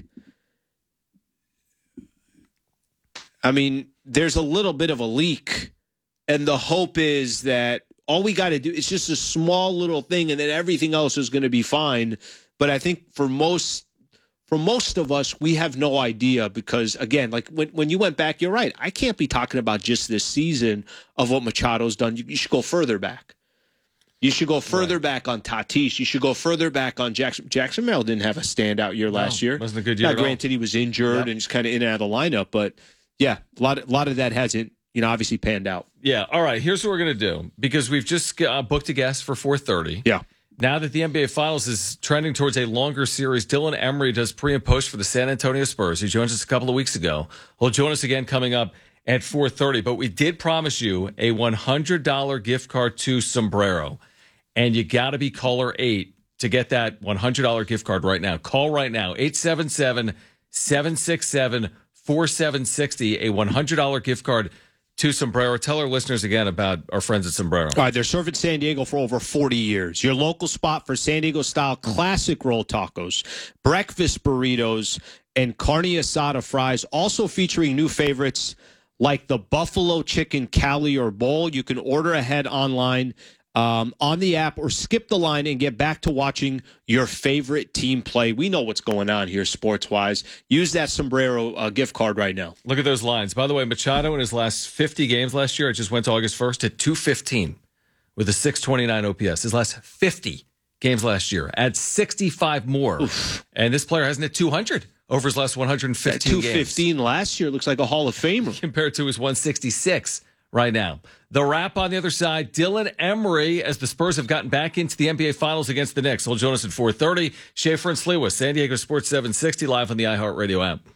I mean, there's a little bit of a leak, and the hope is that all we got to do is just a small little thing, and then everything else is going to be fine. But I think for most, for most of us, we have no idea because, again, like when, when you went back, you're right. I can't be talking about just this season of what Machado's done. You, you should go further back. You should go further back on Tatis. You should go further back on Jackson. Jackson Merrill didn't have a standout year last year. Wasn't a good year Now, at all. granted, he was injured Yep. and just kind of in and out of the lineup, but yeah, a lot, a lot of that hasn't, you know, obviously panned out. Yeah. All right. Here's what we're going to do because we've just uh, booked a guest for four thirty. Yeah. Now that the N B A Finals is trending towards a longer series, Dylan Emery does pre and post for the San Antonio Spurs. He joined us a couple of weeks ago. He'll join us again coming up at four thirty. But we did promise you a one hundred dollars gift card to Sombrero. And you got to be caller eight to get that one hundred dollars gift card right now. Call right now, eight seven seven, seven six seven, four seven six zero, a one hundred dollars gift card to Sombrero. Tell our listeners again about our friends at Sombrero. All right, they're serving San Diego for over forty years. Your local spot for San Diego-style classic roll tacos, breakfast burritos, and carne asada fries, also featuring new favorites like the Buffalo Chicken Cali or Bowl. You can order ahead online um, on the app or skip the line and get back to watching your favorite team play. We know what's going on here sports-wise. Use that Sombrero uh, gift card right now. Look at those lines. By the way, Machado in his last fifty games last year, it just went to August first, at two fifteen with a six twenty-nine O P S. His last fifty games last year, add sixty-five more. Oof. And this player hasn't hit two hundred over his last one hundred fifteen two games. fifteen last year looks like a Hall of Famer. Compared to his one sixty-six right now. The wrap on the other side, Dylan Emery, as the Spurs have gotten back into the N B A Finals against the Knicks. He'll join us at four thirty. Schaefer and Sliwa, San Diego Sports seven sixty, live on the iHeartRadio app.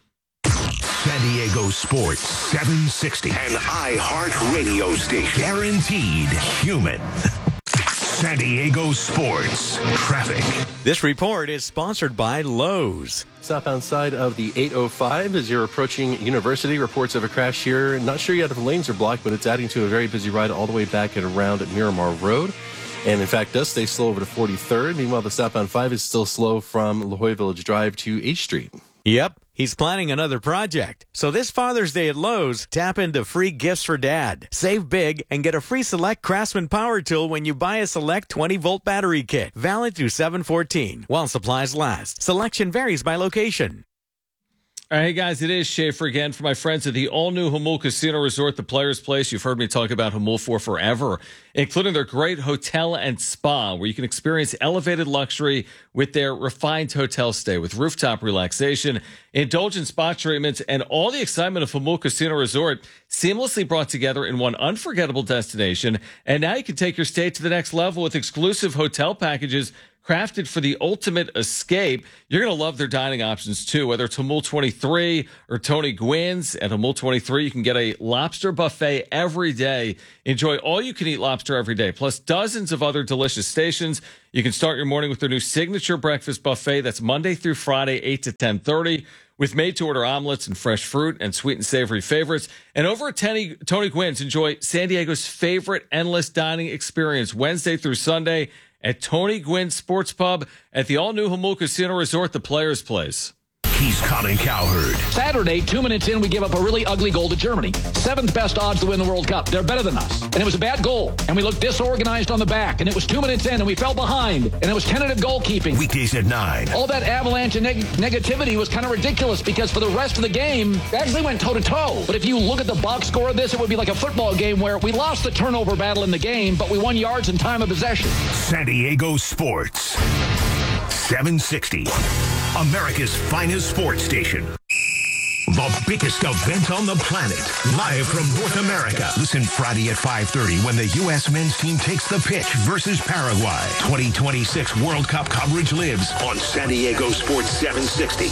San Diego Sports seven sixty, an iHeart radio station. Guaranteed human. San Diego Sports traffic. This report is sponsored by Lowe's. Southbound side of the eight oh five as you're approaching University. Reports of a crash here. Not sure yet if the lanes are blocked, but it's adding to a very busy ride all the way back and around at Miramar Road. And in fact, does stay slow over to forty-third. Meanwhile, the southbound five is still slow from La Jolla Village Drive to H Street. Yep. he's planning another project. So this Father's Day at Lowe's, tap into free gifts for Dad. Save big and get a free Select Craftsman power tool when you buy a Select twenty-volt battery kit. Valid through seven fourteen while supplies last. Selection varies by location. All right, hey guys, it is Schaefer again for my friends at the all-new Jamul Casino Resort, the Players Place. You've heard me talk about Jamul for forever, including their great hotel and spa, where you can experience elevated luxury with their refined hotel stay with rooftop relaxation, indulgent spa treatments, and all the excitement of Jamul Casino Resort seamlessly brought together in one unforgettable destination. And now you can take your stay to the next level with exclusive hotel packages crafted for the ultimate escape. You're going to love their dining options, too, whether it's Jamul twenty-three or Tony Gwynn's. At Jamul twenty-three, you can get a lobster buffet every day. Enjoy all-you-can-eat lobster every day, plus dozens of other delicious stations. You can start your morning with their new signature breakfast buffet. That's Monday through Friday, eight to ten thirty, with made-to-order omelets and fresh fruit and sweet and savory favorites. And over at Tony, Tony Gwynn's, enjoy San Diego's favorite endless dining experience Wednesday through Sunday at Tony Gwynn Sports Pub at the all-new Jamul Casino Resort, the Players Place. He's Colin Cowherd. Saturday, two minutes in, we give up a really ugly goal to Germany. Seventh best odds to win the World Cup. They're better than us. And it was a bad goal. And we looked disorganized on the back. And it was two minutes in, and we fell behind. And it was tentative goalkeeping. Weekdays at nine. All that avalanche and neg- negativity was kind of ridiculous because for the rest of the game, we actually went toe-to-toe. But if you look at the box score of this, it would be like a football game where we lost the turnover battle in the game, but we won yards and time of possession. San Diego Sports. seven sixty. America's finest sports station. The biggest event on the planet. Live from North America. Listen Friday at five thirty when the U S men's team takes the pitch versus Paraguay. twenty twenty-six World Cup coverage lives on San Diego Sports seven sixty.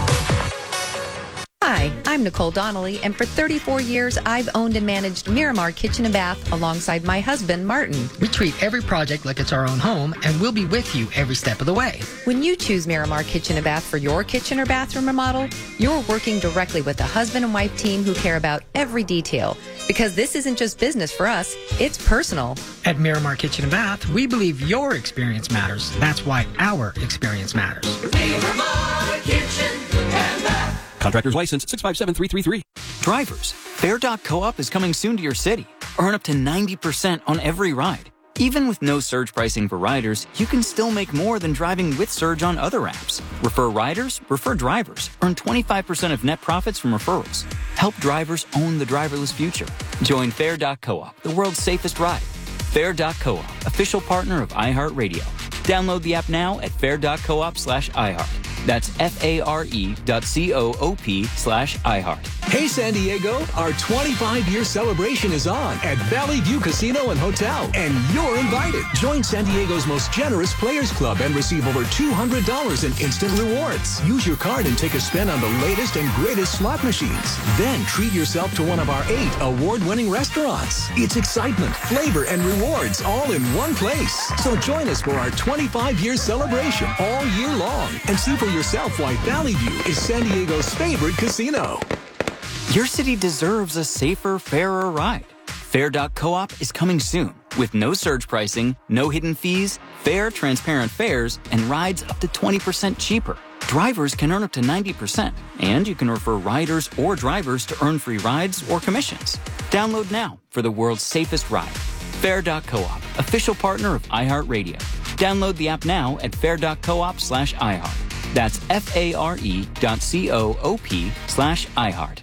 Hi, I'm Nicole Donnelly, and for thirty-four years, I've owned and managed Miramar Kitchen and Bath alongside my husband, Martin. We treat every project like it's our own home, and we'll be with you every step of the way. When you choose Miramar Kitchen and Bath for your kitchen or bathroom remodel, you're working directly with a husband and wife team who care about every detail. Because this isn't just business for us, it's personal. At Miramar Kitchen and Bath, we believe your experience matters. That's why our experience matters. Miramar Kitchen and Bath. Contractor's license six five seven three three three. Drivers, Fair dot co-op is coming soon to your city. Earn up to ninety percent on every ride. Even with no surge pricing for riders, you can still make more than driving with surge on other apps. Refer riders, refer drivers. Earn twenty-five percent of net profits from referrals. Help drivers own the driverless future. Join Fair dot co-op, the world's safest ride. Fair dot co-op, official partner of iHeartRadio. Download the app now at fair dot coop slash iHeart. That's F-A-R-E dot C-O-O-P slash iHeart. Hey, San Diego, our twenty-five-year celebration is on at Valley View Casino and Hotel, and you're invited. Join San Diego's most generous Players Club and receive over two hundred dollars in instant rewards. Use your card and take a spin on the latest and greatest slot machines. Then treat yourself to one of our eight award-winning restaurants. It's excitement, flavor, and rewards all in one place. So join us for our twenty-five-year celebration all year long and see for yourself why Valley View is San Diego's favorite casino. Your city deserves a safer, fairer ride. Fair dot coop is coming soon with no surge pricing, no hidden fees, fair, transparent fares, and rides up to twenty percent cheaper. Drivers can earn up to ninety percent, and you can refer riders or drivers to earn free rides or commissions. Download now for the world's safest ride. Fair dot coop, official partner of iHeartRadio. Download the app now at fair dot coop slash iHeart. That's F-A-R-E dot C-O-O-P slash iHeart.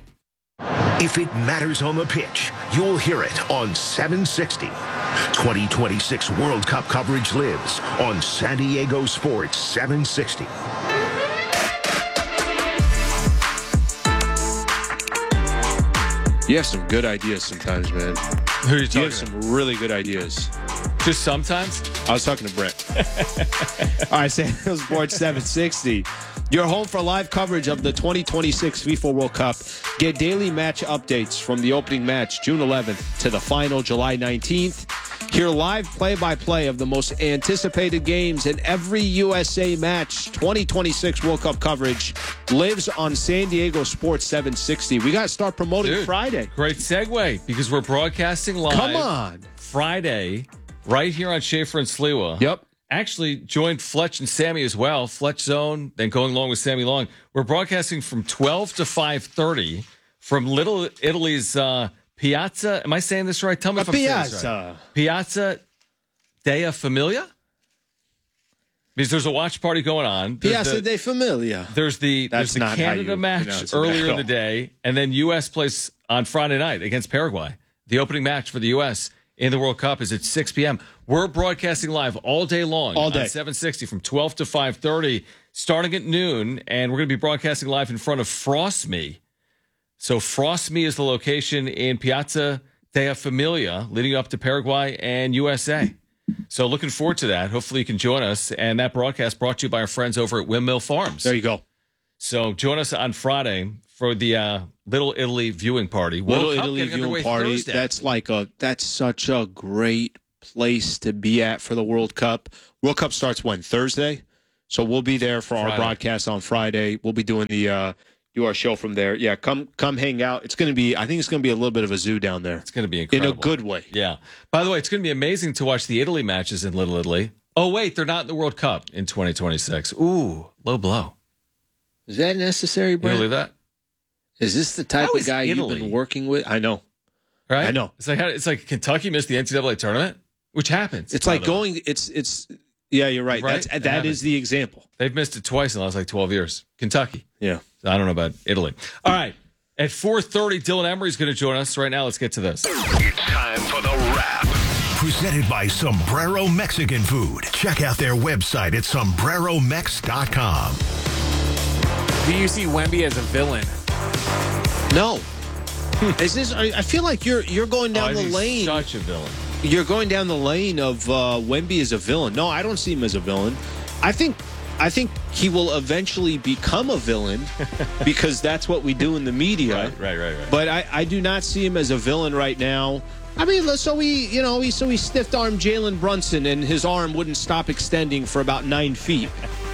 If it matters on the pitch, you'll hear it on seven sixty. twenty twenty-six World Cup coverage lives on San Diego Sports seven sixty. You have some good ideas sometimes, man. Who are you talking You have some really good ideas. Just sometimes? I was talking to Brett. All right, San Diego Sports seven sixty. Your home for live coverage of the twenty twenty-six FIFA World Cup. Get daily match updates from the opening match, June eleventh, to the final, July nineteenth. Hear live play-by-play of the most anticipated games in every U S A match. twenty twenty-six World Cup coverage lives on San Diego Sports seven sixty. We got to start promoting Dude, Friday. Great segue, because we're broadcasting live. Come on. Friday, right here on Schaefer and Sliwa. Yep. actually joined Fletch and Sammy as well. Fletch Zone, then going along with Sammy Long. We're broadcasting from twelve to five thirty from Little Italy's uh, Piazza. Am I saying this right? Tell me if I'm saying this right. Piazza Della Familia? Because there's a watch party going on. There's Piazza the, de Familia. There's the, That's there's the not Canada match earlier in the day, and then U S plays on Friday night against Paraguay. The opening match for the U S in the World Cup is at six p.m. We're broadcasting live all day long all day. on seven sixty from twelve to five thirty, starting at noon, and we're going to be broadcasting live in front of Frost Me. So Frost Me is the location in Piazza Della Familia, leading up to Paraguay and U S A. So looking forward to that. Hopefully you can join us. And that broadcast brought to you by our friends over at Windmill Farms. There you go. So join us on Friday for the uh, Little Italy viewing party. Little World Cup Italy getting viewing underway party. Thursday. That's like a that's such a great place to be at for the World Cup. World Cup starts when? Thursday. So we'll be there for our Friday. broadcast on Friday. We'll be doing the uh, do our show from there. Yeah, come come hang out. It's going to be. I think it's going to be a little bit of a zoo down there. It's going to be incredible. In a good way. Yeah. By the way, it's going to be amazing to watch the Italy matches in Little Italy. Oh, wait, they're not in the World Cup in twenty twenty-six. Ooh, low blow. Is that necessary, You Brent? believe that? Is this the type How of is guy Italy? you've been working with? I know. Right? I know. It's like it's like Kentucky missed the N C double A tournament, which happens. It's by like the way. going. It's it's. Yeah, you're right. Right? That's It that happens. is the example. They've missed it twice in the last like twelve years. Kentucky. Yeah. I don't know about Italy. All right. At four thirty, Dylan Emery's going to join us. Right now, let's get to this. It's time for the wrap. Presented by Sombrero Mexican Food. Check out their website at sombrero mex dot com. Do you see Wemby as a villain? No. Is this? I I feel like you're you're going down Oh, the he's lane. Such a villain. You're going down the lane of uh, Wemby as a villain. No, I don't see him as a villain. I think I think he will eventually become a villain because that's what we do in the media. Right, right, right, right. But I, I do not see him as a villain right now. I mean, so we, you know, we so we stiff armed Jalen Brunson and his arm wouldn't stop extending for about nine feet.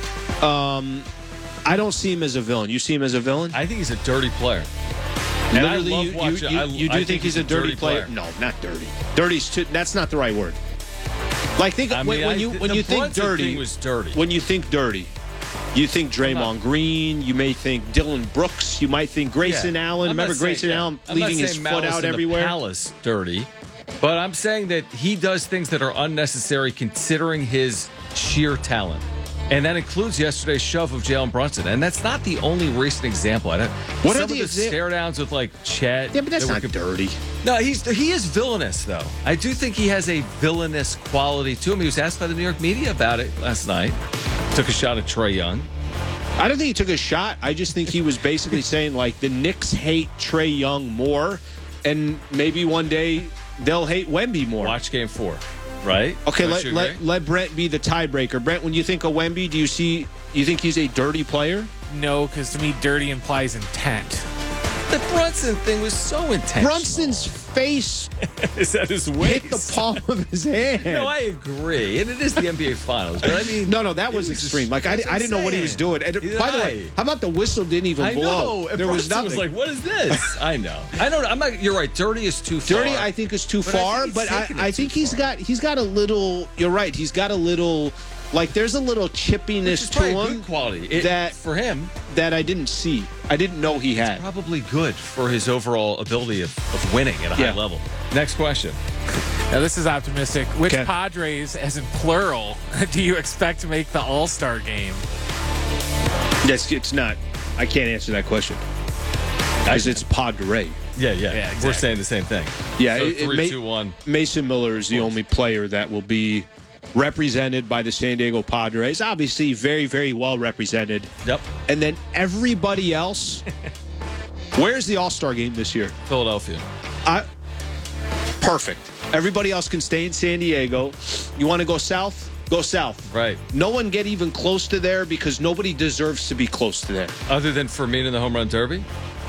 Um, I don't see him as a villain. You see him as a villain? I think he's a dirty player. And I Literally, love you, you, watching- you, I- you do I think, think he's, he's a a dirty, dirty player? player. No, not dirty. Dirty's too. That's not the right word. Like think I when, mean, when I- you when the you think Brunson dirty thing was dirty. When you think dirty, you think Draymond Green. You may think Dylan Brooks. You might think Grayson Yeah. Allen. I'm Remember not saying- Grayson yeah. Allen I'm not leaving his saying foot Malice out in the everywhere? Palace dirty, but I'm saying that he does things that are unnecessary considering his sheer talent. And that includes yesterday's shove of Jalen Brunson. And that's not the only recent example. I don't, What are some the of the exa- stare downs with like Chet. Yeah, but that's that were not com- dirty. No, he's he is villainous though. I do think he has a villainous quality to him. He was asked by the New York media about it last night. Took a shot at Trae Young. I don't think he took a shot. I just think he was basically saying like the Knicks hate Trae Young more, and maybe one day they'll hate Wemby more. Watch game four. Right? Okay, Don't let, you let agree? let Brent be the tiebreaker. Brent, when you think of Wemby, do you see you think he's a dirty player? No, because to me, dirty implies intent. The Brunson thing was so intense. Brunson's face is that his waist? hit the palm of his hand. No, I agree, and it is the N B A Finals. But I mean, no, no, that was it was extreme. just- Like I, that's I didn't know what he was insane. doing. And Neither by the did way, I. how about the whistle didn't even I blow? know. and There was Brunson nothing. was like, "What is this?" I know. I know. I'm not. You're right. Dirty is too far. Dirty, I think, is too But I far. think he's But I, taking it I too think he's far. got he's got a little. You're right. He's got a little. Like there's a little Which chippiness is to probably him good quality It- that for him. that I didn't see. I didn't know he had. Probably good for his overall ability of, of winning at a Yeah. high level. Next question. Now, this is optimistic. Which Okay. Padres, as in plural, do you expect to make the All-Star game? Yes, it's not. I can't answer that question because it's Padre. Yeah, yeah. Yeah, We're exactly. saying the same thing. Yeah, So it- it three, may- two, one. Mason Miller is the only player that will be represented by the San Diego Padres. Obviously, very, very well represented. Yep. And then everybody else. Where's the All-Star game this year? Philadelphia. I, perfect. Everybody else can stay in San Diego. You want to go south? Go south. Right. No one get even close to there because nobody deserves to be close to there. Other than Fermin in the home run derby.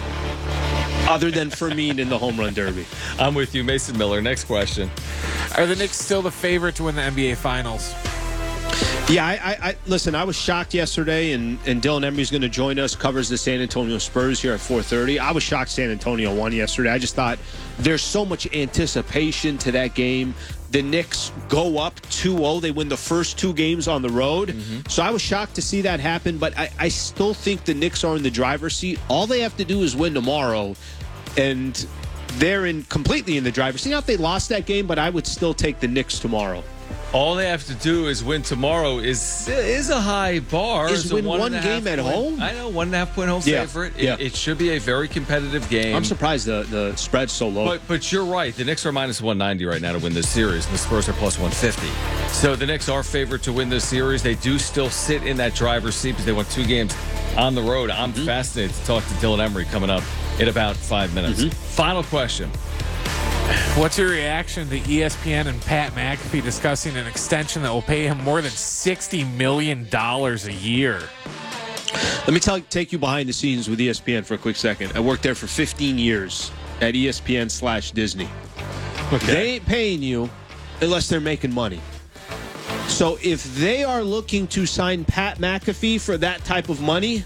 Other than Fermin in the home run derby. I'm with you, Mason Miller. Next question. Are the Knicks still the favorite to win the N B A Finals? Yeah, I, I, I listen. I was shocked yesterday, and, and Dylan Emery's going to join us. Covers the San Antonio Spurs here at four thirty. I was shocked San Antonio won yesterday. I just thought there's so much anticipation to that game. the Knicks go up two oh. They win the first two games on the road. Mm-hmm. So I was shocked to see that happen, but I, I still think the Knicks are in the driver's seat. All they have to do is win tomorrow, and they're in completely in the driver's seat. Not if they lost that game, but I would still take the Knicks tomorrow. All they have to do is win tomorrow is is a high bar. Is win one, one game at point, home? I know, one and a half point home yeah. favorite. It, yeah. it should be a very competitive game. I'm surprised the, the spread's so low. But but you're right. The Knicks are minus one ninety right now to win this series, and the Spurs are plus one fifty. So the Knicks are favored to win this series. They do still sit in that driver's seat because they won two games on the road. I'm mm-hmm. fascinated to talk to Dylan Emery coming up in about five minutes. Mm-hmm. Final question. What's your reaction to E S P N and Pat McAfee discussing an extension that will pay him more than sixty million dollars a year? Let me tell, take you behind the scenes with E S P N for a quick second. I worked there for fifteen years at E S P N slash Disney. Okay. They ain't paying you unless they're making money. So if they are looking to sign Pat McAfee for that type of money,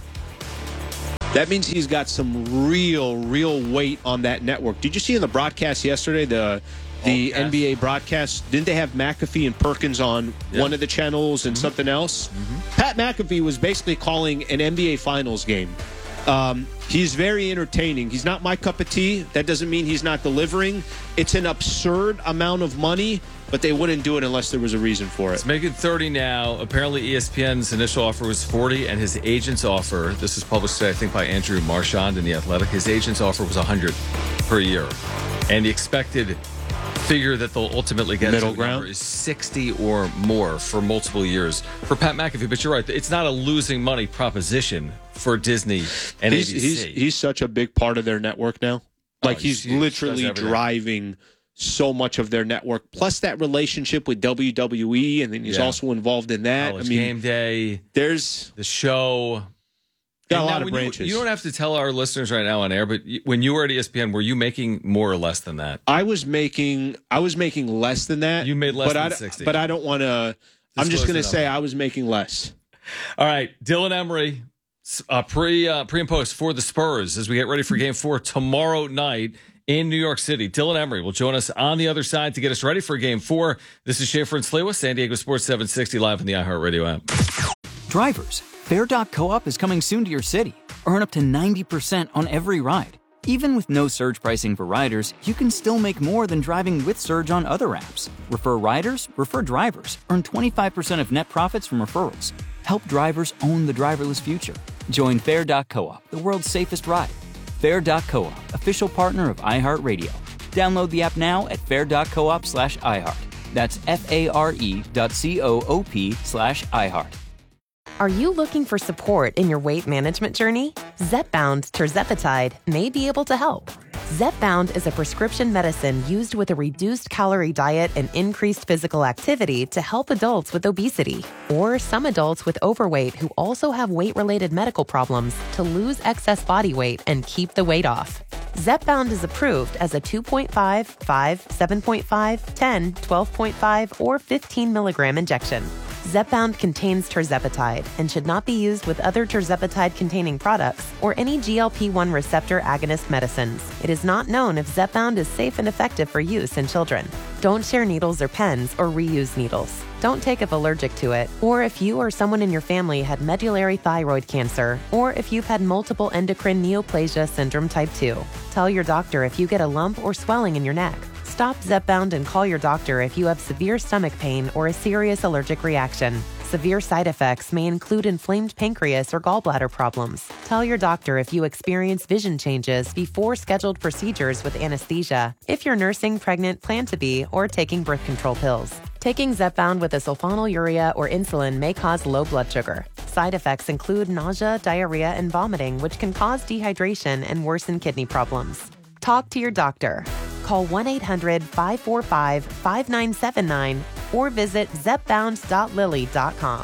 that means he's got some real, real weight on that network. Did you see in the broadcast yesterday, the the N B A broadcast, didn't they have McAfee and Perkins on yeah. one of the channels and mm-hmm. something else? Mm-hmm. Pat McAfee was basically calling an N B A Finals game. Um, he's very entertaining. He's not my cup of tea. That doesn't mean he's not delivering. It's an absurd amount of money, but they wouldn't do it unless there was a reason for it. It's making thirty now. Apparently E S P N's initial offer was forty, and his agent's offer, this is published today, I think, by Andrew Marchand in The Athletic, his agent's offer was one hundred per year. And the expected figure that they'll ultimately get middle ground is sixty or more for multiple years for Pat McAfee. But you're right, it's not a losing money proposition for Disney and he's, A B C. He's, he's such a big part of their network now. Like oh, he's, he's literally driving so much of their network, plus that relationship with W W E, and then he's yeah. also involved in that. College I mean, Game Day. There's the show. Got and a lot of branches. You, you don't have to tell our listeners right now on air, but when you were at E S P N, were you making more or less than that? I was making, I was making less than that. You made less but than I, sixty. But I don't want to. I'm just going to say I was making less. All right, Dylan Emery, uh, pre uh, pre and post for the Spurs as we get ready for Game Four tomorrow night in New York City. Dylan Emery will join us on the other side to get us ready for Game Four. This is Schaefer and Sliwa, San Diego Sports seven sixty live on the iHeartRadio app. Drivers, Fair dot co-op is coming soon to your city. Earn up to ninety percent on every ride. Even with no surge pricing for riders, you can still make more than driving with Surge on other apps. Refer riders, refer drivers. Earn twenty-five percent of net profits from referrals. Help drivers own the driverless future. Join Fair dot co-op, the world's safest ride. Fair dot co-op, official partner of iHeartRadio. Download the app now at fair dot coop slash iHeart. That's F-A-R-E dot C-O-O-P slash iHeart. Are you looking for support in your weight management journey? Zepbound tirzepatide may be able to help. Zepbound is a prescription medicine used with a reduced calorie diet and increased physical activity to help adults with obesity or some adults with overweight who also have weight-related medical problems to lose excess body weight and keep the weight off. Zepbound is approved as a two point five, five, seven point five, ten, twelve point five, or fifteen milligram injection. Zepbound contains tirzepatide and should not be used with other tirzepatide-containing products or any G L P one receptor agonist medicines. It is not known if Zepbound is safe and effective for use in children. Don't share needles or pens or reuse needles. Don't take if allergic to it, or if you or someone in your family had medullary thyroid cancer, or if you've had multiple endocrine neoplasia syndrome type two. Tell your doctor if you get a lump or swelling in your neck. Stop Zepbound and call your doctor if you have severe stomach pain or a serious allergic reaction. Severe side effects may include inflamed pancreas or gallbladder problems. Tell your doctor if you experience vision changes before scheduled procedures with anesthesia, if you're nursing, pregnant, plan to be, or taking birth control pills. Taking Zepbound with a sulfonylurea or insulin may cause low blood sugar. Side effects include nausea, diarrhea, and vomiting, which can cause dehydration and worsen kidney problems. Talk to your doctor. Call one eight hundred, five four five, five nine seven nine or visit zepbound dot lilly dot com.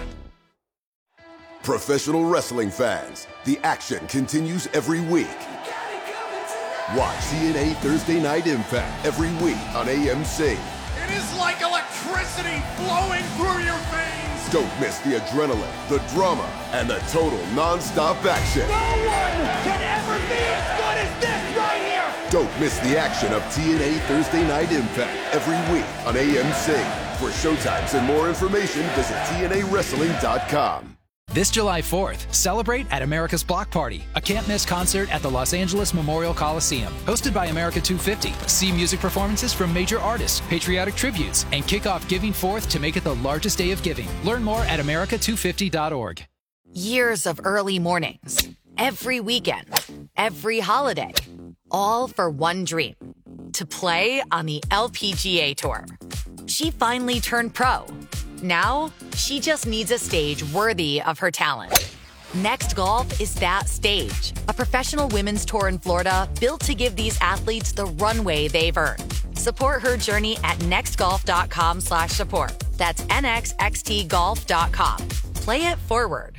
Professional wrestling fans, the action continues every week. Watch C N A Thursday Night Impact every week on A M C. It is like electricity flowing through your veins. Don't miss the adrenaline, the drama, and the total non-stop action. No one can ever be as good as this right here. Don't miss the action of T N A Thursday Night Impact every week on A M C. For showtimes and more information, visit T N A wrestling dot com. This July fourth, celebrate at America's Block Party, a can't-miss concert at the Los Angeles Memorial Coliseum. Hosted by America two fifty, see music performances from major artists, patriotic tributes, and kick off Giving Forth to make it the largest day of giving. Learn more at America two fifty dot org. Years of early mornings, every weekend, every holiday, all for one dream, to play on the L P G A Tour. She finally turned pro. Now, she just needs a stage worthy of her talent. Next Golf is that stage, a professional women's tour in Florida built to give these athletes the runway they've earned. Support her journey at nextgolf.com slash support. That's N X X T golf dot com. Play it forward.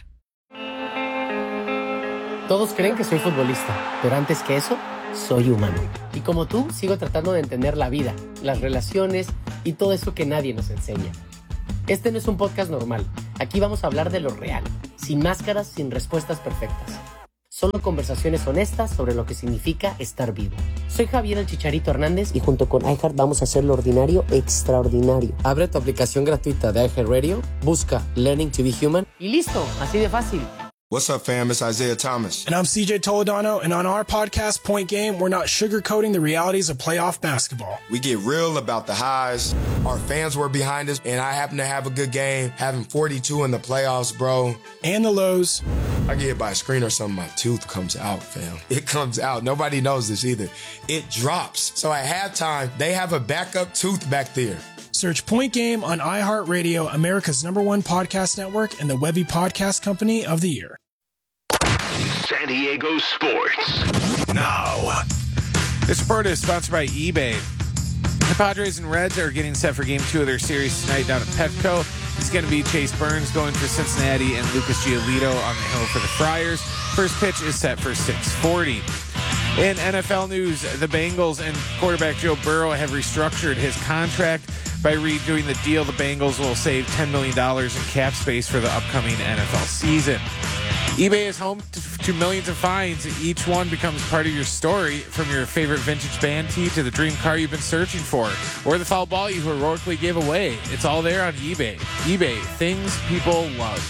Todos creen que soy futbolista, pero antes que eso, soy humano. Y como tú, sigo tratando de entender la vida, las relaciones y todo eso que nadie nos enseña. Este no es un podcast normal. Aquí vamos a hablar de lo real, sin máscaras, sin respuestas perfectas. Solo conversaciones honestas sobre lo que significa estar vivo. Soy Javier el Chicharito Hernández y junto con iHeart vamos a hacer lo ordinario extraordinario. Abre tu aplicación gratuita de iHeartRadio, busca Learning to be Human y listo, así de fácil. What's up, fam? It's Isaiah Thomas. And I'm C J Toledano, and on our podcast, Point Game, we're not sugarcoating the realities of playoff basketball. We get real about the highs. Our fans were behind us, and I happen to have a good game, having forty-two in the playoffs, bro. And the lows. I get hit by a screen or something, my tooth comes out, fam. It comes out. Nobody knows this either. It drops. So at halftime, they have a backup tooth back there. Search Point Game on iHeartRadio, America's number one podcast network, and the Webby Podcast Company of the Year. San Diego Sports. Now. This report is sponsored by eBay. The Padres and Reds are getting set for game two of their series tonight down at Petco. It's going to be Chase Burns going for Cincinnati and Lucas Giolito on the hill for the Friars. First pitch is set for six forty. In N F L news, the Bengals and quarterback Joe Burrow have restructured his contract. By redoing the deal, the Bengals will save ten million dollars in cap space for the upcoming N F L season. eBay is home to, to millions of finds. Each one becomes part of your story, from your favorite vintage band tee to the dream car you've been searching for, or the foul ball you heroically gave away. It's all there on eBay. eBay, things people love.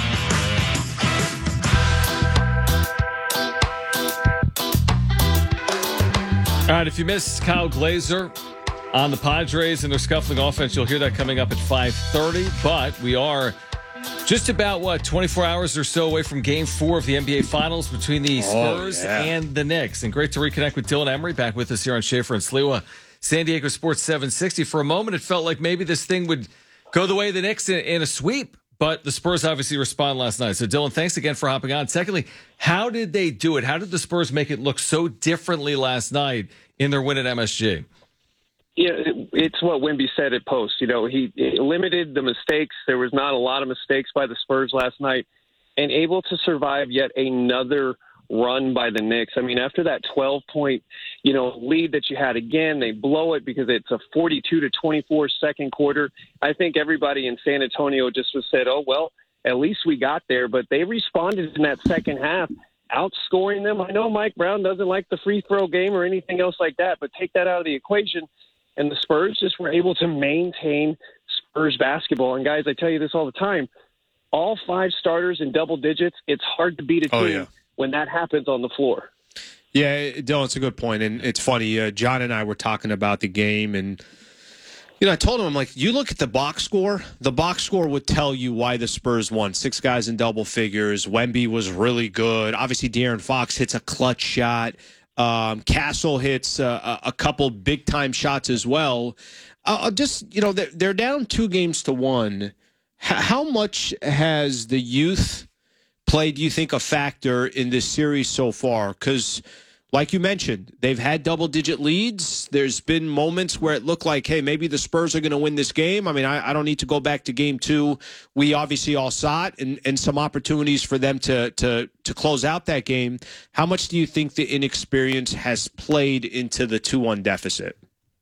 All right, if you missed Kyle Glazer on the Padres and their scuffling offense, you'll hear that coming up at five thirty. But we are just about, what, twenty-four hours or so away from Game four of the N B A Finals between the Spurs oh, yeah. and the Knicks. And great to reconnect with Dylan Emery, back with us here on Schaefer and Sliwa, San Diego Sports seven sixty. For a moment, it felt like maybe this thing would go the way of the Knicks in, in a sweep. But the Spurs obviously respond last night. So, Dylan, thanks again for hopping on. Secondly, how did they do it? How did the Spurs make it look so differently last night in their win at M S G? Yeah, it's what Wemby said at post. You know, he limited the mistakes. There was not a lot of mistakes by the Spurs last night, and able to survive yet another run by the Knicks. I mean, after that twelve-point, you know, lead that you had again, they blow it because it's a forty-two to twenty-four second quarter. I think everybody in San Antonio just was said, oh, well, at least we got there. But they responded in that second half, outscoring them. I know Mike Brown doesn't like the free throw game or anything else like that, but take that out of the equation. And the Spurs just were able to maintain Spurs basketball. And, guys, I tell you this all the time, all five starters in double digits, it's hard to beat a team oh, yeah. when that happens on the floor. Yeah, Dylan, it's a good point. And it's funny, uh, John and I were talking about the game, and, you know, I told him, I'm like, you look at the box score, the box score would tell you why the Spurs won. Six guys in double figures. Wemby was really good. Obviously, De'Aaron Fox hits a clutch shot. Um, Castle hits uh, a couple big-time shots as well. Uh, just, you know, they're, they're down two games to one. H- how much has the youth played, do you think, a factor in this series so far? Because, like you mentioned, they've had double-digit leads. There's been moments where it looked like, hey, maybe the Spurs are going to win this game. I mean, I, I don't need to go back to game two. We obviously all saw it, and, and some opportunities for them to, to, to close out that game. How much do you think the inexperience has played into the two one deficit?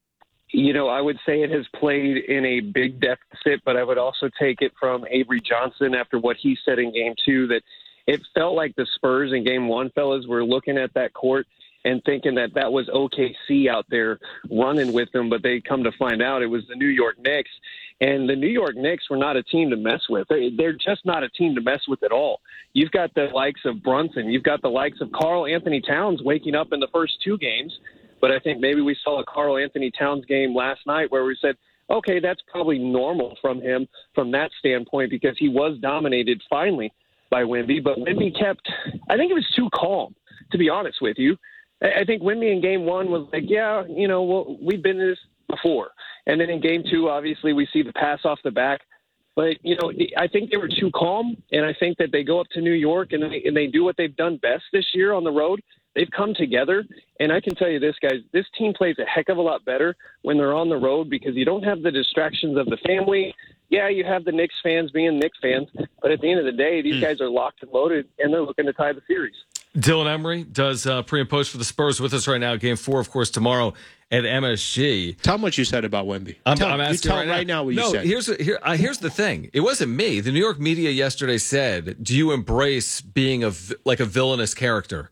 You know, I would say it has played in a big deficit, but I would also take it from Avery Johnson after what he said in game two, that it felt like the Spurs in game one, fellas, were looking at that court and thinking that that was O K C out there running with them, but they come to find out it was the New York Knicks. And the New York Knicks were not a team to mess with. They, they're just not a team to mess with at all. You've got the likes of Brunson. You've got the likes of Karl Anthony Towns waking up in the first two games. But I think maybe we saw a Karl Anthony Towns game last night where we said, okay, that's probably normal from him from that standpoint because he was dominated finally by Wemby. But Wemby kept – I think it was too calm, to be honest with you. I think Wemby in game one was like, yeah, you know, well, we've been in this before. And then in game two, obviously, we see the pass off the back. But, you know, I think they were too calm, and I think that they go up to New York and they, and they do what they've done best this year on the road. They've come together, and I can tell you this, guys, this team plays a heck of a lot better when they're on the road because you don't have the distractions of the family. Yeah, you have the Knicks fans being Knicks fans, but at the end of the day, these guys are locked and loaded, and they're looking to tie the series. Dylan Emery does uh, pre and post for the Spurs with us right now. Game four, of course, tomorrow at M S G. Tell them what you said about Wemby. I'm, tell, I'm asking you tell right, right now. now what no, you said. Here's, here, uh, here's the thing. It wasn't me. The New York media yesterday said, do you embrace being a, like a villainous character?